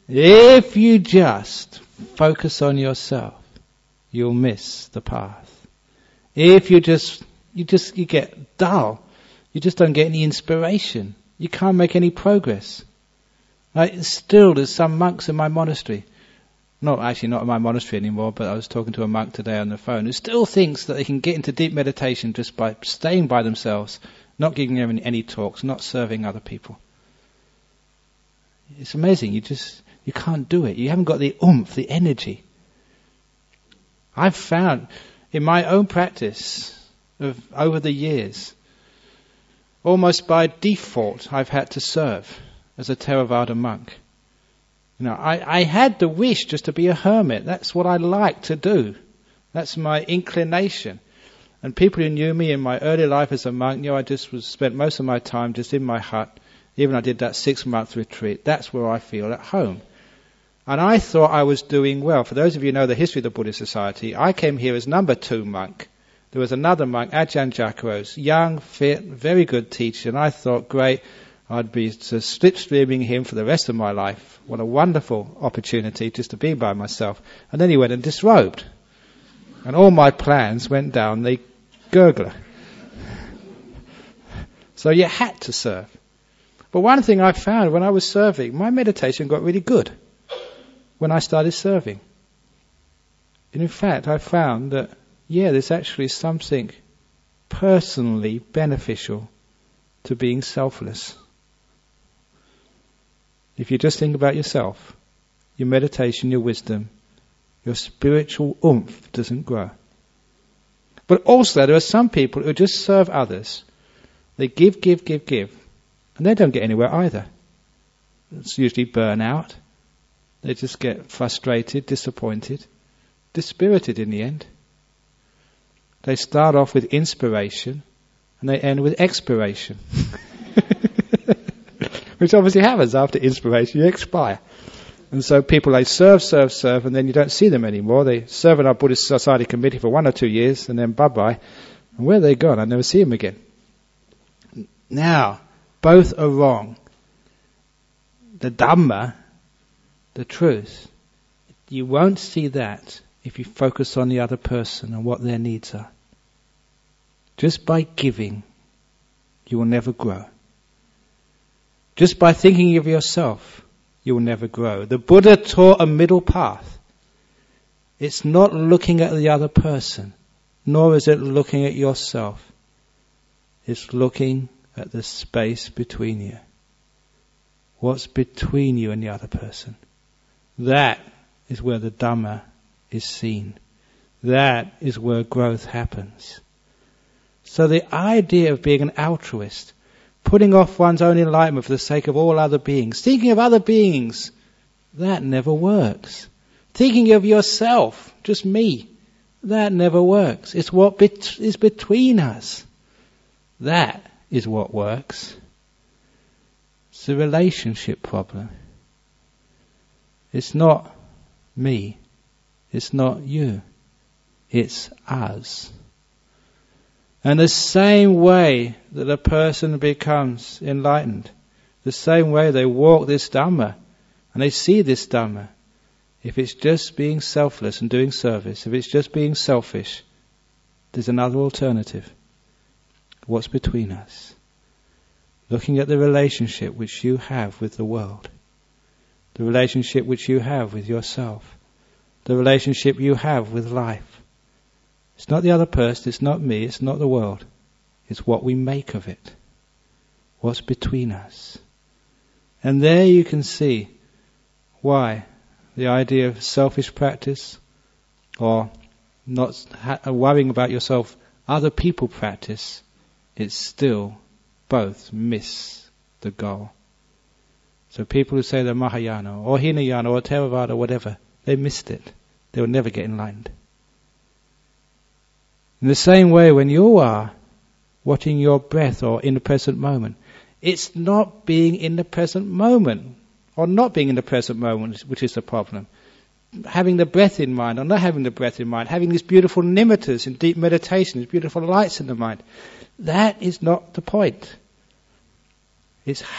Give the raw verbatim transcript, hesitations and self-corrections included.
If you just focus on yourself, you'll miss the path. If you just, you just, you get dull. You just don't get any inspiration. You can't make any progress. Like, still, there's some monks in my monastery. Not actually not in my monastery anymore, but I was talking to a monk today on the phone who still thinks that they can get into deep meditation just by staying by themselves, not giving them any, any talks, not serving other people. It's amazing. You just, you can't do it. You haven't got the oomph, the energy. I've found in my own practice of over the years, almost by default, I've had to serve as a Theravada monk. You know, I, I had the wish just to be a hermit. That's what I like to do. That's my inclination. And people who knew me in my early life as a monk knew I just was spent most of my time just in my hut. Even I did that six-month retreat. That's where I feel at home. And I thought I was doing well. For those of you who know the history of the Buddhist Society, I came here as number two monk. There was another monk, Ajahn Jakaros, young, fit, very good teacher. And I thought, great, I'd be just slipstreaming him for the rest of my life. What a wonderful opportunity just to be by myself. And then he went and disrobed. And all my plans went down the gurgler. So you had to serve. But one thing I found when I was serving, my meditation got really good when I started serving. And in fact, I found that, yeah, there's actually something personally beneficial to being selfless. If you just think about yourself, your meditation, your wisdom, your spiritual oomph doesn't grow. But also there are some people who just serve others. They give, give, give, give. And they don't get anywhere either. It's usually burnout. They just get frustrated, disappointed, dispirited in the end. They start off with inspiration and they end with expiration. Which obviously happens after inspiration, you expire. And so people, they serve, serve, serve, and then you don't see them anymore. They serve in our Buddhist Society committee for one or two years, and then bye-bye. And where are they gone? I never see them again. Now, both are wrong. The Dhamma, the truth, you won't see that if you focus on the other person and what their needs are. Just by giving, you will never grow. Just by thinking of yourself, you will never grow. The Buddha taught a middle path. It's not looking at the other person, nor is it looking at yourself. It's looking at the space between you. What's between you and the other person? That is where the Dhamma is seen. That is where growth happens. So the idea of being an altruist, putting off one's own enlightenment for the sake of all other beings, thinking of other beings, that never works. Thinking of yourself, just me, that never works. It's what bet- is between us. That is what works. It's a relationship problem. It's not me. It's not you. It's us. And the same way that a person becomes enlightened, the same way they walk this Dhamma, and they see this Dhamma, if it's just being selfless and doing service, if it's just being selfish, there's another alternative. What's between us? Looking at the relationship which you have with the world, the relationship which you have with yourself, the relationship you have with life. It's not the other person, it's not me, it's not the world. It's what we make of it. What's between us. And there you can see why the idea of selfish practice or not ha- worrying about yourself, other people practice, it's still both miss the goal. So people who say they're Mahayana or Hinayana or Theravada or whatever, they missed it. They will never get enlightened. In the same way, when you are watching your breath or in the present moment, it's not being in the present moment or not being in the present moment which is the problem. Having the breath in mind or not having the breath in mind, having these beautiful nimittas in deep meditation, these beautiful lights in the mind, that is not the point. It's